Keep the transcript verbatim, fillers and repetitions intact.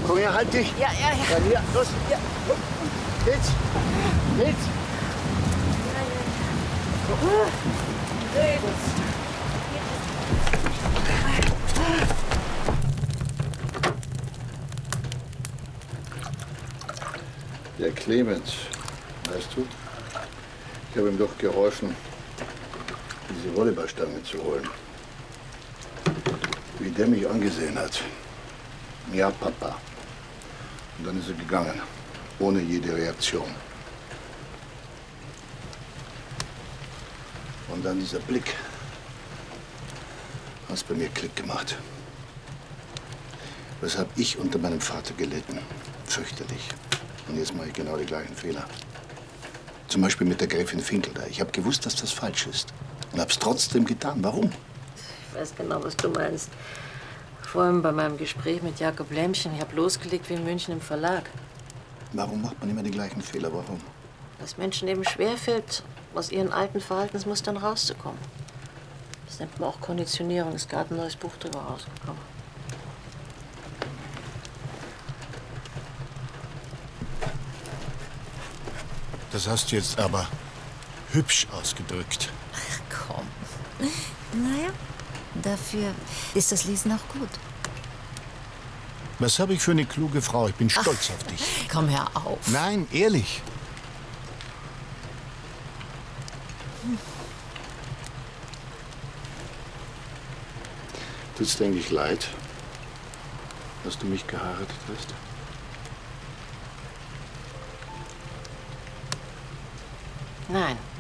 Komm her, halt dich. Ja, ja, ja. Dann hier, los. Ja. Geht's? Geht's? Der Clemens, weißt du, ich habe ihm doch geholfen, diese Volleyballstange zu holen. Wie der mich angesehen hat. Ja, Papa. Und dann ist er gegangen, ohne jede Reaktion. Und dann dieser Blick. Hat bei mir Klick gemacht. Was habe ich unter meinem Vater gelitten? Fürchterlich. Und jetzt mache ich genau die gleichen Fehler. Zum Beispiel mit der Gräfin Finkel da. Ich habe gewusst, dass das falsch ist. Und habe es trotzdem getan. Warum? Ich weiß genau, was du meinst. Vor allem bei meinem Gespräch mit Jakob Lämmchen. Ich habe losgelegt wie in München im Verlag. Warum macht man immer die gleichen Fehler? Warum? Dass Menschen eben schwerfällt, aus ihren alten Verhaltensmustern rauszukommen. Das nennt man auch Konditionierung. Es ist gerade ein neues Buch drüber rausgekommen. Das hast du jetzt aber hübsch ausgedrückt. Ach komm. Naja, dafür ist das Lesen auch gut. Was habe ich für eine kluge Frau? Ich bin stolz Ach, auf dich. Komm, hör auf. Nein, ehrlich. Hm. Tut's dir eigentlich leid, dass du mich geheiratet hast? Nein.